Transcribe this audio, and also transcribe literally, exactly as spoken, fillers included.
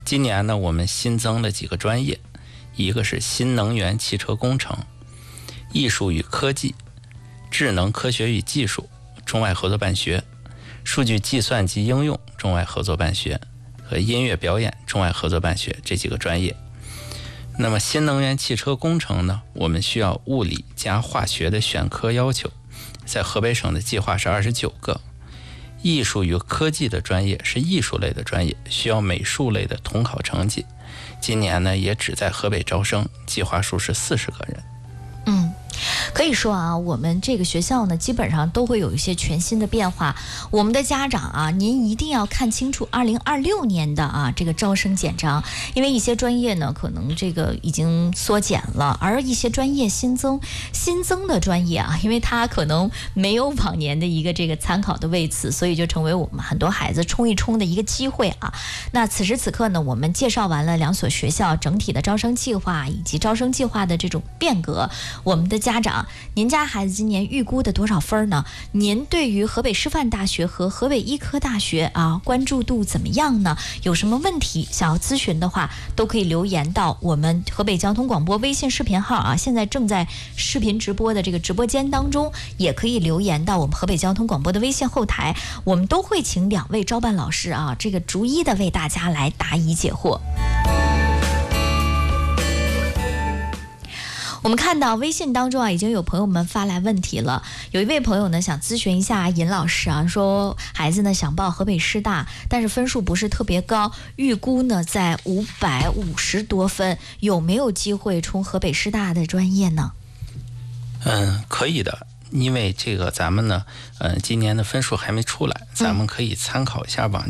今年呢，我们新增了几个专业，一个是新能源汽车工程、艺术与科技、智能科学与技术中外合作办学、数据计算及应用中外合作办学和音乐表演中外合作办学这几个专业。那么新能源汽车工程呢，我们需要物理加化学的选科要求，在河北省的计划是二十九个。艺术与科技的专业是艺术类的专业，需要美术类的统考成绩，今年呢也只在河北招生，计划数是四十个人。 嗯，可以说啊，我们这个学校呢，基本上都会有一些全新的变化。我们的家长啊，您一定要看清楚二零二六年的啊这个招生简章，因为一些专业呢，可能这个已经缩减了，而一些专业新增新增的专业啊，因为它可能没有往年的一个这个参考的位次，所以就成为我们很多孩子冲一冲的一个机会啊。那此时此刻呢，我们介绍完了两所学校整体的招生计划以及招生计划的这种变革。我们的家长，您家孩子今年预估的多少分呢？您对于河北师范大学和河北医科大学啊关注度怎么样呢？有什么问题想要咨询的话，都可以留言到我们河北交通广播微信视频号啊，现在正在视频直播的这个直播间当中，也可以留言到我们河北交通广播的微信后台，我们都会请两位招办老师啊，这个逐一的为大家来答疑解惑。我们看到微信当中啊，已经有朋友们发来问题了。有一位朋友呢，想咨询一下尹老师啊，说孩子呢想报河北师大，但是分数不是特别高，预估呢在五百五十多分，有没有机会冲河北师大的专业呢？ 嗯，可以的，因为这个咱们呢，嗯，今年的分数还没出来，咱们可以参考一下往